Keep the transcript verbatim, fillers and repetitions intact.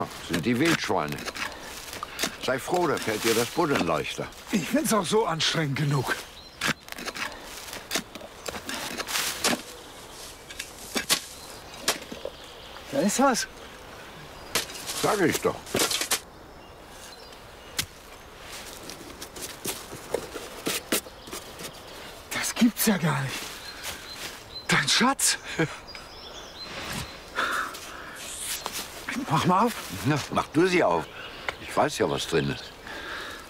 Sind die Wildschweine. Sei froh, da fällt dir das Buddeln leichter. Ich find's auch so anstrengend genug. Da ist was. Sag ich doch. Das gibt's ja gar nicht. Dein Schatz. Mach mal auf. Na, mach du sie auf. Ich weiß ja, was drin ist.